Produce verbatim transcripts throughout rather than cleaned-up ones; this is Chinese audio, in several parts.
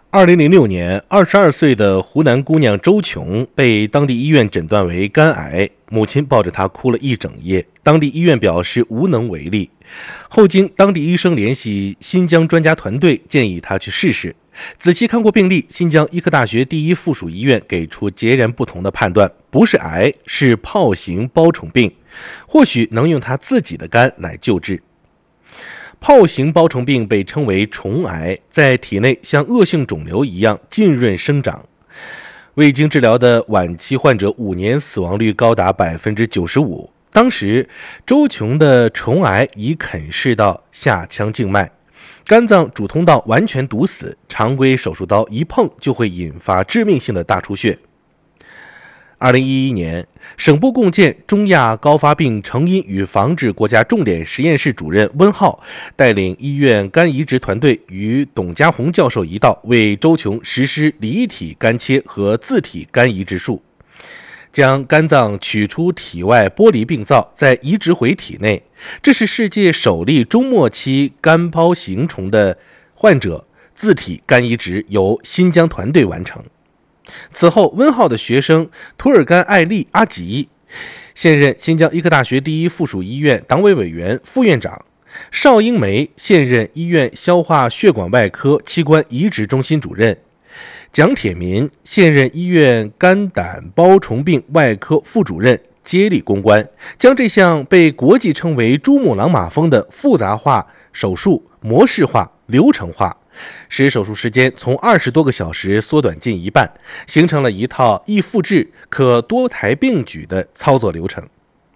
二零零六年，二十二岁的湖南姑娘周琼被当地医院诊断为肝癌，母亲抱着她哭了一整夜。当地医院表示无能为力，后经当地医生联系新疆专家团队，建议她去试试。仔细看过病历，新疆医科大学第一附属医院给出截然不同的判断，不是癌，是炮型包虫病，或许能用她自己的肝来救治。炮型包虫病被称为虫癌，在体内像恶性肿瘤一样浸润生长，未经治疗的晚期患者五年死亡率高达 百分之九十五。 当时周琼的虫癌已啃噬到下腔静脉，肝脏主通道完全堵死，常规手术刀一碰就会引发致命性的大出血。二零一一年，省部共建中亚高发病成因与防治国家重点实验室主任温浩带领医院肝移植团队与董家红教授一道，为周琼实施离体肝切和自体肝移植术，将肝脏取出体外剥离病灶，再移植回体内。这是世界首例中末期肝泡型虫的患者自体肝移植由新疆团队完成。此后，温浩的学生图尔干艾丽阿吉现任新疆医科大学第一附属医院党委委员、副院长；邵英梅现任医院消化血管外科器官移植中心主任；蒋铁民现任医院肝胆包虫病外科副主任，接力攻关，将这项被国际称为珠穆朗玛峰的复杂化手术模式化、流程化，使手术时间从二十多个小时缩短近一半，形成了一套易复制、可多台并举的操作流程。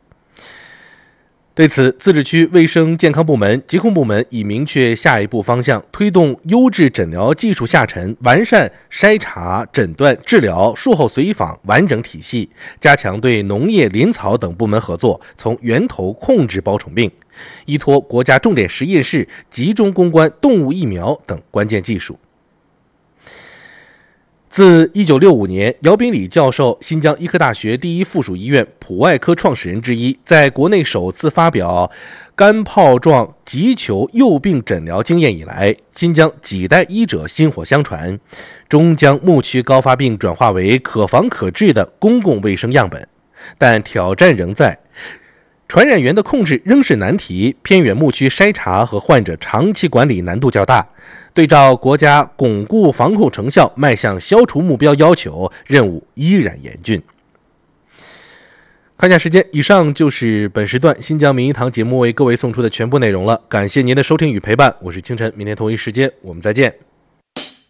对此，自治区卫生健康部门、疾控部门已明确下一步方向，推动优质诊疗技术下沉，完善筛查、诊断、治疗、术后随访完整体系，加强对农业、林草等部门合作，从源头控制包虫病，依托国家重点实验室集中攻关动物疫苗等关键技术。自一九六五年，姚炳礼教授，新疆医科大学第一附属医院普外科创始人之一，在国内首次发表肝泡状急球幼病诊疗经验以来，新疆几代医者薪火相传，终将牧区高发病转化为可防可治的公共卫生样本。但挑战仍在，传染源的控制仍是难题，偏远牧区筛查和患者长期管理难度较大。对照国家巩固防控成效、迈向消除目标要求，任务依然严峻。看下时间，以上就是本时段新疆名医堂节目为各位送出的全部内容了。感谢您的收听与陪伴，我是清晨，明天同一时间我们再见。